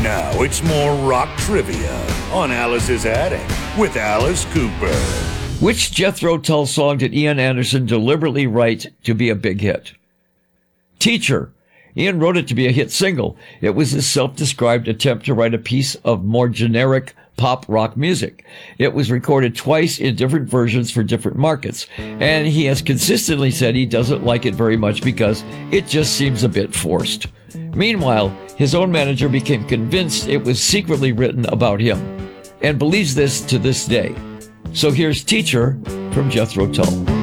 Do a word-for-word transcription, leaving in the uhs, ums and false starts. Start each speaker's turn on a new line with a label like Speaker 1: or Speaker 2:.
Speaker 1: Now it's more rock trivia on Alice's Attic with Alice Cooper.
Speaker 2: Which Jethro Tull song did Ian Anderson deliberately write to be a big hit? Teacher. Ian wrote it to be a hit single. It was his self-described attempt to write a piece of more generic pop rock music. It was recorded twice in different versions for different markets, and he has consistently said he doesn't like it very much because it just seems a bit forced. Meanwhile, his own manager became convinced it was secretly written about him, and believes this to this day. So here's Teacher from Jethro Tull.